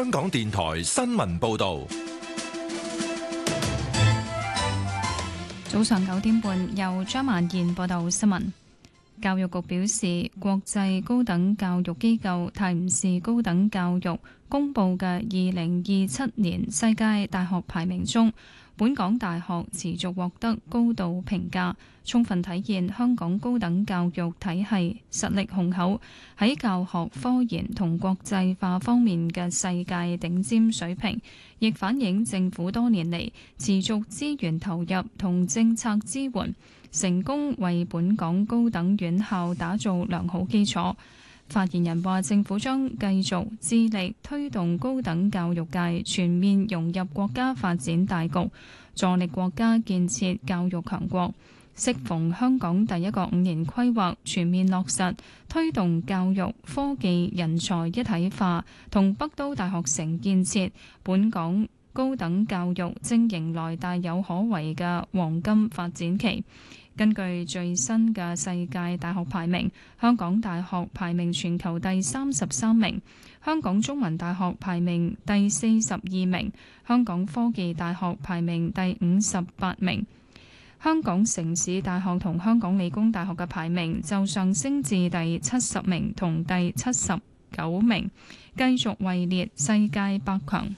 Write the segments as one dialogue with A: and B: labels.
A: 香港電台新聞報道。
B: 早上9點半，由張曼燕報道新聞。教育局表示，國際高等教育機構泰晤士高等教育公布嘅2027年世界大學排名中，本港大學持續獲得高度評價，充分體現香港高等教育體系實力雄厚，喺教學、科研同國際化方面嘅世界頂尖水平，亦反映政府多年嚟持續資源投入同政策支援，成功為本港高等院校打造良好基礎。發言人話，政府將繼續致力推動高等教育界全面融入國家發展大局，助力國家建設教育強國。適逢香港第一個5年規劃全面落實，推動教育、科技、人才一體化同北都大學城建設，本港高等教育正迎來大有可為嘅黃金發展期。根據最新嘅世界大學排名，香港大學排名全球第33名，香港中文大學排名第42名，香港科技大學排名第58名，香港城市大學同香港理工大學嘅排名就上升至第70名同第79名，繼續位列世界百強。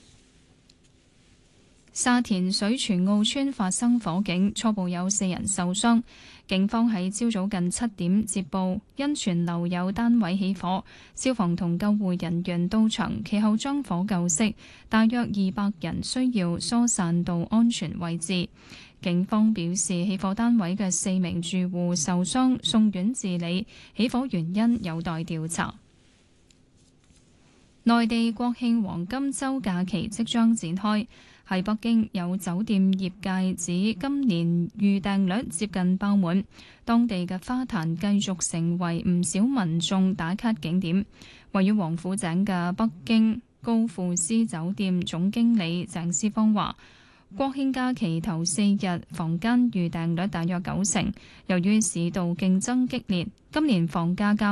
B: 沙田水泉澳村發生火警，初步有4人受傷。警方喺朝早近7點接報，因傳樓有單位起火，消防同救護人員到場，其後將火救熄。大約200人需要疏散到安全位置。警方表示，起火單位嘅4名住戶受傷，送院治理，起火原因有待調查。內地國慶黃金週假期即將展開。喺北京，有酒店業界指今年預訂率接近爆滿，當地嘅花壇繼續成為唔少民眾打卡景點。位於王府井嘅北京高富斯酒店總經理鄭思芳話，國慶假期頭4日房間預訂率大約90%，由於市道競爭激烈，今年房價較